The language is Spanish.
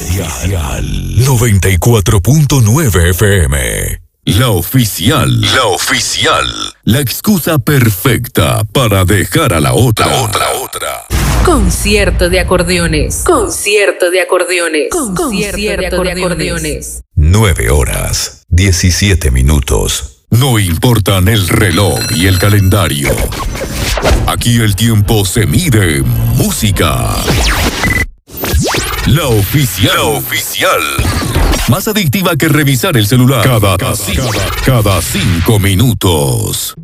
oficial. 94.9 FM. La oficial. La oficial. La excusa perfecta para dejar a la otra. Concierto de acordeones. Concierto de acordeones. Concierto de acordeones. 9 horas, 17 minutos. No importan el reloj y el calendario. Aquí el tiempo se mide en música. La oficial. La oficial. Más adictiva que revisar el celular cada 5 minutos.